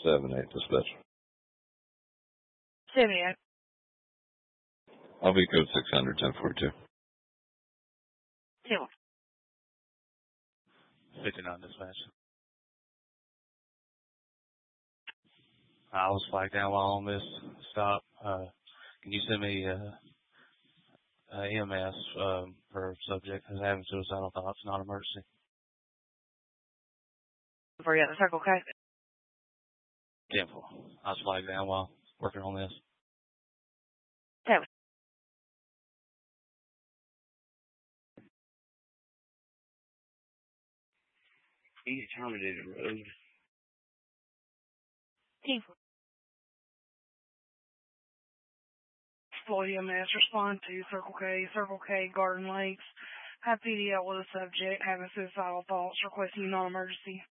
78 dispatch. 78. I'll be code 600, 1042. 59 dispatch. I was flagged down while on this stop. Can you send me EMS for subject who's having suicidal thoughts, not emergency? Before you at the Circle K? 10-4. I was flagged down while working on this. 10. East Terminated Road. 10. Floyd EMS respond to Circle K, Garden Lakes. Have PD out with a subject having suicidal thoughts, requesting non-emergency.